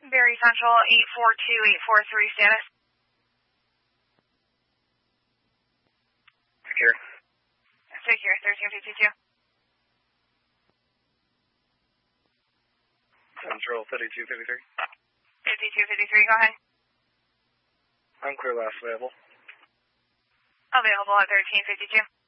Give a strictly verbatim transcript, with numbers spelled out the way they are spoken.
Berry Central, eight four two eight four three, status. Secure. Secure, thirteen fifty-two. Central, fifty-two fifty-three. fifty-two fifty-three, go ahead. Unclear last available. Available at thirteen fifty-two.